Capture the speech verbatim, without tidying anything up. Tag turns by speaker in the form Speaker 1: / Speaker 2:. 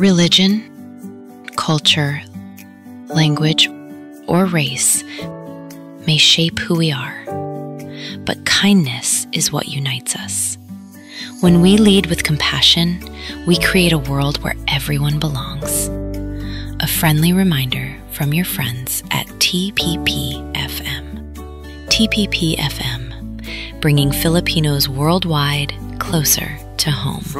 Speaker 1: Religion, culture, language, or race may shape who we are, but kindness is what unites us. When we lead with compassion, we create a world where everyone belongs. A friendly reminder from your friends at T P P F M. T P P F M, bringing Filipinos worldwide closer to home.